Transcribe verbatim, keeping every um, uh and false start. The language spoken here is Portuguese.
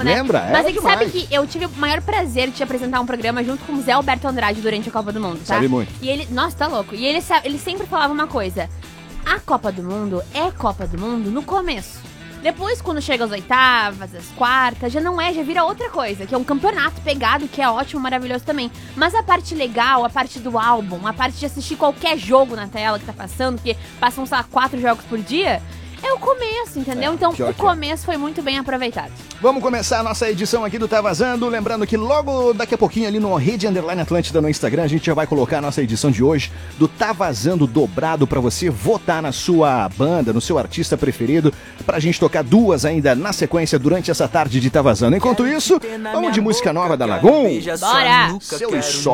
né? Lembra? Mas Era é que demais. sabe que eu tive o maior prazer de te apresentar um programa junto com o Zé Alberto Andrade durante a Copa do Mundo, tá? Sabe muito. E ele, nossa, tá louco. E ele, sa- ele sempre falava uma coisa: a Copa do Mundo é Copa do Mundo no começo. Depois, quando chega as oitavas, as quartas, já não é, já vira outra coisa, que é um campeonato pegado, que é ótimo, maravilhoso também. Mas a parte legal, a parte do álbum, a parte de assistir qualquer jogo na tela que tá passando, porque passam, sei lá, quatro jogos por dia, é o começo, entendeu? É, então, pior o que é. começo foi muito bem aproveitado. Vamos começar a nossa edição aqui do Tá Vazando. Lembrando que logo daqui a pouquinho ali no Rede Underline Atlântida no Instagram, a gente já vai colocar a nossa edição de hoje do Tá Vazando dobrado pra você votar na sua banda, no seu artista preferido, pra gente tocar duas ainda na sequência durante essa tarde de Tá Vazando. Enquanto isso, vamos de música nova da Lagoon. Bora! Seu Sol.